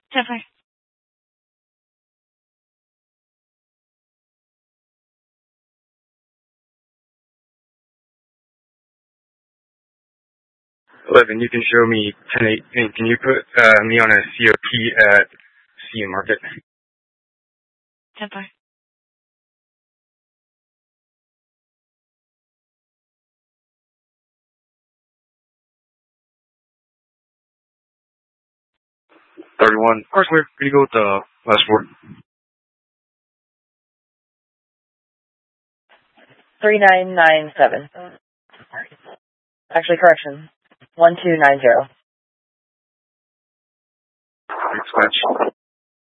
10-4. 11, you can show me 10-8, and can you put me on a COP at CU Market? 10-4. 31, car's clear. Can you go with the last 4? 3997. Actually, correction. 1290. Dispatch.